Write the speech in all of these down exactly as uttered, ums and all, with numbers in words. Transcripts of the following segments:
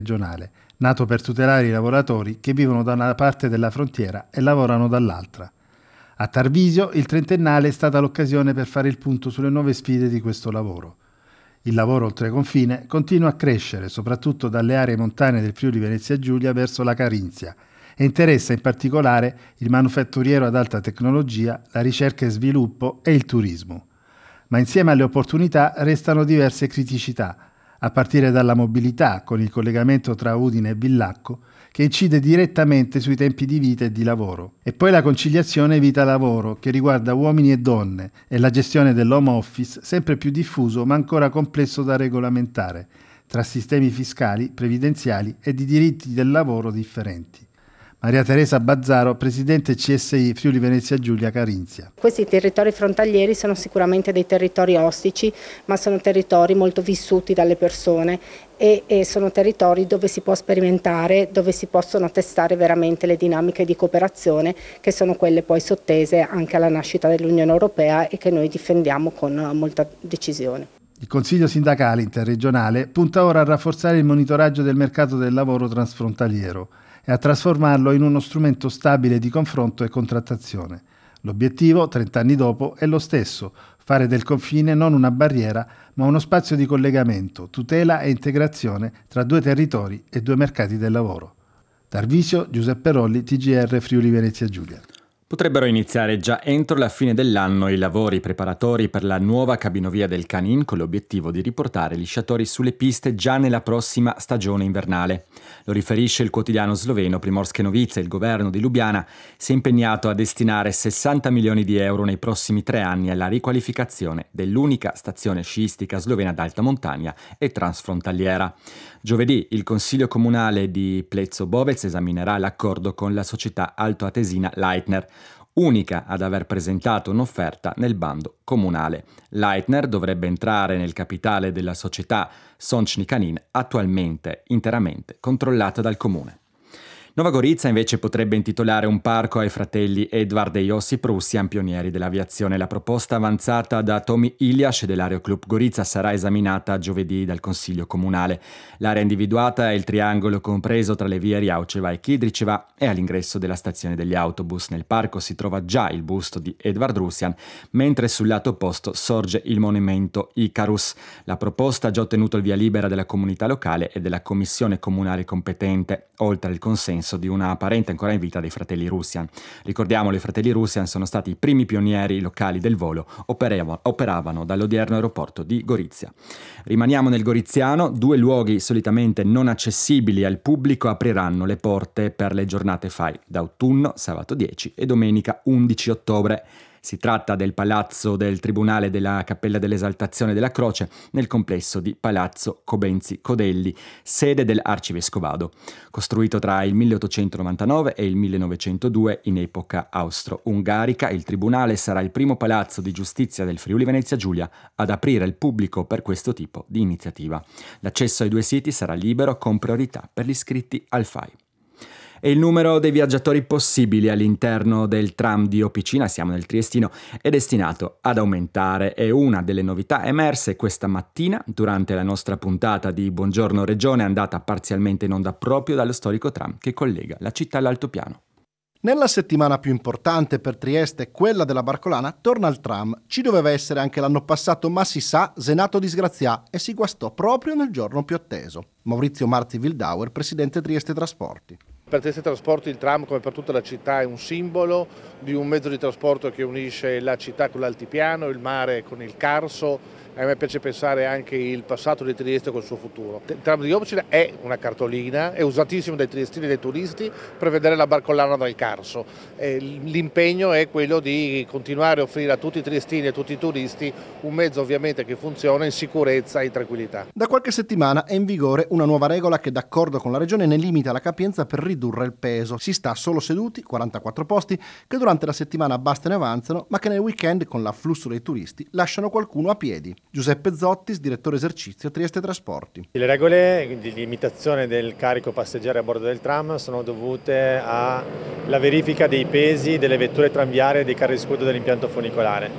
regionale, nato per tutelare i lavoratori che vivono da una parte della frontiera e lavorano dall'altra. A Tarvisio il trentennale è stata l'occasione per fare il punto sulle nuove sfide di questo lavoro. Il lavoro oltreconfine continua a crescere, soprattutto dalle aree montane del Friuli Venezia Giulia verso la Carinzia, e interessa in particolare il manufatturiero ad alta tecnologia, la ricerca e sviluppo e il turismo. Ma insieme alle opportunità restano diverse criticità, a partire dalla mobilità con il collegamento tra Udine e Villacco, che incide direttamente sui tempi di vita e di lavoro, e poi la conciliazione vita-lavoro che riguarda uomini e donne e la gestione dell'home office sempre più diffuso ma ancora complesso da regolamentare, tra sistemi fiscali, previdenziali e di diritti del lavoro differenti. Maria Teresa Bazzaro, presidente C S I Friuli Venezia Giulia Carinzia. Questi territori frontalieri sono sicuramente dei territori ostici, ma sono territori molto vissuti dalle persone e, e sono territori dove si può sperimentare, dove si possono testare veramente le dinamiche di cooperazione che sono quelle poi sottese anche alla nascita dell'Unione Europea e che noi difendiamo con molta decisione. Il Consiglio sindacale interregionale punta ora a rafforzare il monitoraggio del mercato del lavoro transfrontaliero e a trasformarlo in uno strumento stabile di confronto e contrattazione. L'obiettivo, trent'anni dopo, è lo stesso: fare del confine non una barriera, ma uno spazio di collegamento, tutela e integrazione tra due territori e due mercati del lavoro. Tarvisio, Giuseppe Rolli, T G R Friuli Venezia Giulia. Potrebbero iniziare già entro la fine dell'anno i lavori preparatori per la nuova cabinovia del Canin, con l'obiettivo di riportare gli sciatori sulle piste già nella prossima stagione invernale. Lo riferisce il quotidiano sloveno Primorske Novice. Il governo di Lubiana si è impegnato a destinare sessanta milioni di euro nei prossimi tre anni alla riqualificazione dell'unica stazione sciistica slovena d'alta montagna e transfrontaliera. Giovedì il Consiglio Comunale di Plezzo-Bovec esaminerà l'accordo con la società altoatesina Leitner, unica ad aver presentato un'offerta nel bando comunale. Leitner dovrebbe entrare nel capitale della società Sončni Canin, attualmente interamente controllata dal comune. Nova Gorica invece potrebbe intitolare un parco ai fratelli Edvard e Josip Russian, pionieri dell'aviazione. La proposta avanzata da Tomi Ilias dell'Aeroclub Gorica sarà esaminata giovedì dal Consiglio Comunale. L'area individuata è il triangolo compreso tra le vie Riauceva e Kidriceva e all'ingresso della stazione degli autobus. Nel parco si trova già il busto di Edvard Russian, mentre sul lato opposto sorge il monumento Icarus. La proposta ha già ottenuto il via libera della comunità locale e della commissione comunale competente, oltre al consenso di una parente ancora in vita dei fratelli Russian. Ricordiamolo, i fratelli Russian sono stati i primi pionieri locali del volo, operavano, operavano dall'odierno aeroporto di Gorizia. Rimaniamo nel goriziano. Due luoghi solitamente non accessibili al pubblico apriranno le porte per le giornate F A I d'autunno, sabato dieci e domenica undici ottobre. Si tratta del Palazzo del Tribunale della Cappella dell'Esaltazione della Croce nel complesso di Palazzo Cobenzi-Codelli, sede dell'Arcivescovado. Costruito tra il milleottocentonovantanove e il millenovecentodue in epoca austro-ungarica, il Tribunale sarà il primo palazzo di giustizia del Friuli Venezia Giulia ad aprire al pubblico per questo tipo di iniziativa. L'accesso ai due siti sarà libero con priorità per gli iscritti al F A I. E il numero dei viaggiatori possibili all'interno del tram di Opicina, siamo nel Triestino, è destinato ad aumentare. È una delle novità emerse questa mattina durante la nostra puntata di Buongiorno Regione, andata parzialmente in onda proprio dallo storico tram che collega la città all'altopiano. Nella settimana più importante per Trieste, quella della Barcolana, torna il tram. Ci doveva essere anche l'anno passato, ma si sa, Senato disgrazià, e si guastò proprio nel giorno più atteso. Maurizio Marzi Wildauer, presidente Trieste Trasporti. Per Trieste Trasporti il tram, come per tutta la città, è un simbolo di un mezzo di trasporto che unisce la città con l'altipiano, il mare con il Carso. A me piace pensare anche il passato di Trieste col suo futuro. Il tram di Opicina è una cartolina, è usatissimo dai triestini e dai turisti per vedere la Barcolana dal Carso. L'impegno è quello di continuare a offrire a tutti i triestini e a tutti i turisti un mezzo ovviamente che funziona in sicurezza e in tranquillità. Da qualche settimana è in vigore una nuova regola che, d'accordo con la Regione, ne limita la capienza per ridurre il peso. Si sta solo seduti, quarantaquattro posti, che durante la settimana bastano e avanzano, ma che nel weekend, con l'afflusso dei turisti, lasciano qualcuno a piedi. Giuseppe Zottis, direttore esercizio Trieste Trasporti. Le regole di limitazione del carico passeggeri a bordo del tram sono dovute alla verifica dei pesi delle vetture tranviarie e dei carri scudo dell'impianto funicolare.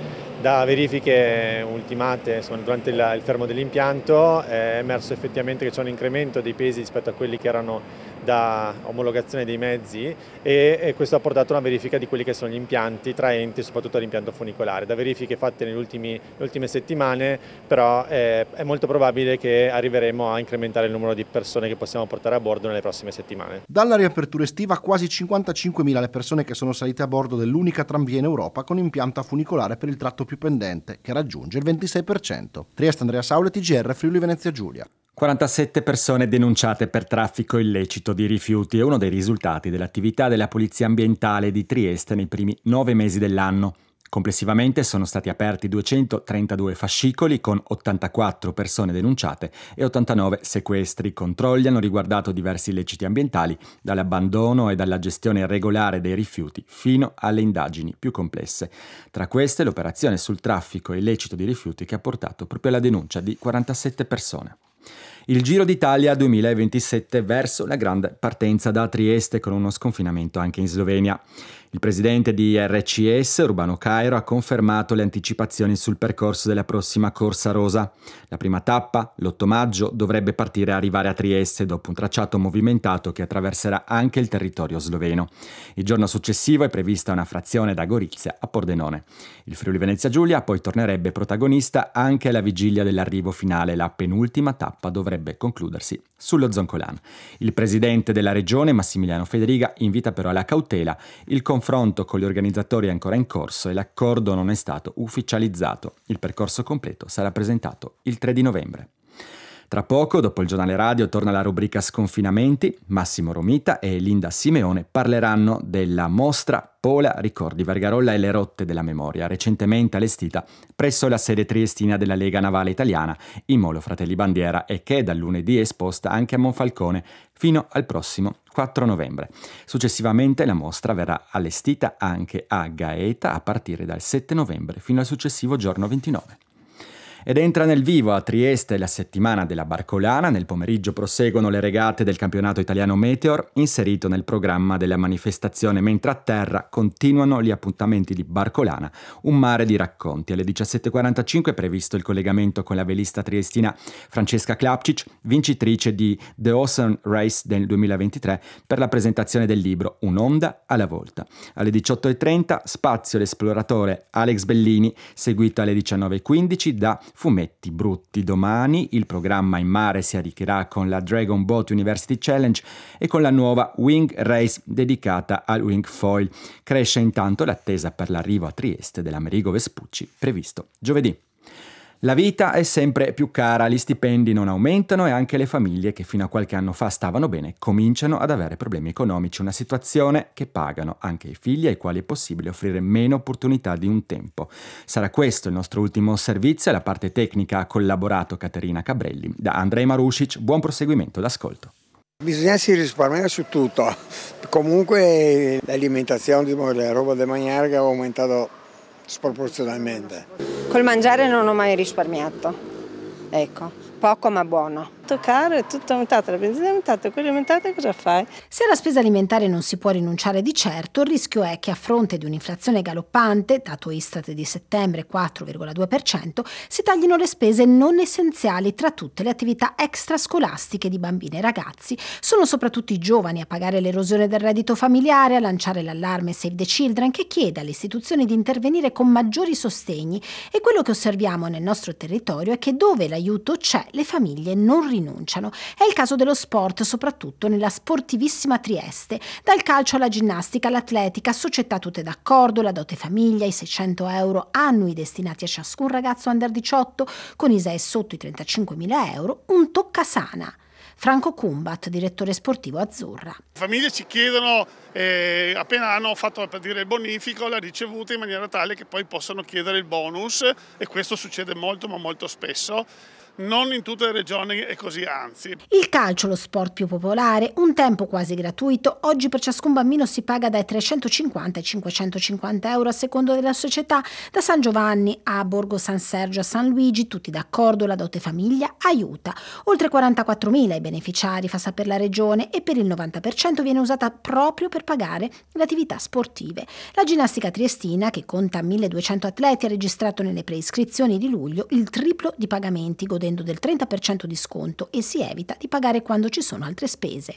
Da verifiche ultimate insomma, durante il, il fermo dell'impianto è emerso effettivamente che c'è un incremento dei pesi rispetto a quelli che erano da omologazione dei mezzi e, e questo ha portato a una verifica di quelli che sono gli impianti traenti, soprattutto l'impianto funicolare. Da verifiche fatte nelle ultime settimane però eh, è molto probabile che arriveremo a incrementare il numero di persone che possiamo portare a bordo nelle prossime settimane. Dalla riapertura estiva quasi cinquantacinquemila le persone che sono salite a bordo dell'unica tranvia in Europa con impianto a funicolare per il tratto più pendente, che raggiunge il ventisei per cento. Trieste, Andrea Saule, T G R, Friuli Venezia Giulia. quarantasette persone denunciate per traffico illecito di rifiuti è uno dei risultati dell'attività della Polizia Ambientale di Trieste nei primi nove mesi dell'anno. Complessivamente sono stati aperti duecentotrentadue fascicoli con ottantaquattro persone denunciate e ottantanove sequestri. Controlli hanno riguardato diversi illeciti ambientali, dall'abbandono e dalla gestione irregolare dei rifiuti fino alle indagini più complesse. Tra queste l'operazione sul traffico illecito di rifiuti che ha portato proprio alla denuncia di quarantasette persone. Il Giro d'Italia duemilaventisette verso la grande partenza da Trieste con uno sconfinamento anche in Slovenia. Il presidente di R C S, Urbano Cairo, ha confermato le anticipazioni sul percorso della prossima Corsa Rosa. La prima tappa, l'otto maggio, dovrebbe partire e arrivare a Trieste dopo un tracciato movimentato che attraverserà anche il territorio sloveno. Il giorno successivo è prevista una frazione da Gorizia a Pordenone. Il Friuli Venezia Giulia poi tornerebbe protagonista anche alla vigilia dell'arrivo finale. La penultima tappa dovrebbe concludersi sullo Zoncolan. Il presidente della regione, Massimiliano Federiga, invita però alla cautela. Il confronto con gli organizzatori è ancora in corso e l'accordo non è stato ufficializzato. Il percorso completo sarà presentato il tre di novembre. Tra poco, dopo il giornale radio, torna la rubrica Sconfinamenti. Massimo Romita e Linda Simeone parleranno della mostra Pola Ricordi Vergarolla e le rotte della memoria, recentemente allestita presso la sede triestina della Lega Navale Italiana, in Molo Fratelli Bandiera, e che da lunedì è esposta anche a Monfalcone fino al prossimo quattro novembre. Successivamente la mostra verrà allestita anche a Gaeta a partire dal sette novembre fino al successivo giorno ventinove. Ed entra nel vivo a Trieste la settimana della Barcolana. Nel pomeriggio proseguono le regate del campionato italiano Meteor, inserito nel programma della manifestazione, mentre a terra continuano gli appuntamenti di Barcolana, un mare di racconti. Alle diciassette e quarantacinque è previsto il collegamento con la velista triestina Francesca Klapčić, vincitrice di The Ocean Race del duemilaventitré, per la presentazione del libro Un'onda alla volta. Alle diciotto e trenta spazio l'esploratore Alex Bellini, seguito alle diciannove e quindici da Fumetti Brutti. Domani il programma in mare si arricchirà con la Dragon Boat University Challenge e con la nuova Wing Race dedicata al wing foil. Cresce intanto l'attesa per l'arrivo a Trieste dell'Amerigo Vespucci, previsto giovedì. La vita è sempre più cara, gli stipendi non aumentano e anche le famiglie che fino a qualche anno fa stavano bene cominciano ad avere problemi economici, una situazione che pagano anche i figli ai quali è possibile offrire meno opportunità di un tempo. Sarà questo il nostro ultimo servizio, alla parte tecnica ha collaborato Caterina Cabrelli. Da Andrej Marušić, buon proseguimento d'ascolto. Bisogna si risparmiare su tutto, comunque l'alimentazione, la roba da mangiare che ha aumentato sproporzionalmente. Col mangiare non ho mai risparmiato, ecco, poco ma buono. Tutto caro, è tutto aumentato, la benzina è aumentata, quello è aumentato, cosa fai? Se alla spesa alimentare non si può rinunciare di certo, il rischio è che a fronte di un'inflazione galoppante, dato Istat di settembre quattro virgola due per cento, si taglino le spese non essenziali tra tutte le attività extrascolastiche di bambini e ragazzi. Sono soprattutto i giovani a pagare l'erosione del reddito familiare, a lanciare l'allarme Save the Children, che chiede alle istituzioni di intervenire con maggiori sostegni, e quello che osserviamo nel nostro territorio è che dove l'aiuto c'è, le famiglie non rinunciano. È il caso dello sport, soprattutto nella sportivissima Trieste. Dal calcio alla ginnastica, all'atletica, società tutte d'accordo, la dote famiglia, i seicento euro annui destinati a ciascun ragazzo under diciotto, con I S E E sotto i trentacinquemila euro, un toccasana. Franco Cumbat, direttore sportivo Azzurra. Le famiglie ci chiedono, eh, appena hanno fatto per dire il bonifico, la ricevuta in maniera tale che poi possano chiedere il bonus, e questo succede molto ma molto spesso. non in tutte le regioni è così, anzi. Il calcio, lo sport più popolare, un tempo quasi gratuito, oggi per ciascun bambino si paga dai trecentocinquanta ai cinquecentocinquanta euro a seconda della società. Da San Giovanni a Borgo San Sergio a San Luigi, tutti d'accordo, la dote famiglia aiuta. Oltre quarantaquattromila i beneficiari, fa sapere la regione, e per il novanta per cento viene usata proprio per pagare le attività sportive. La ginnastica triestina, che conta milleduecento atleti, ha registrato nelle preiscrizioni di luglio il triplo di pagamenti, godendo del trenta per cento di sconto, e si evita di pagare quando ci sono altre spese.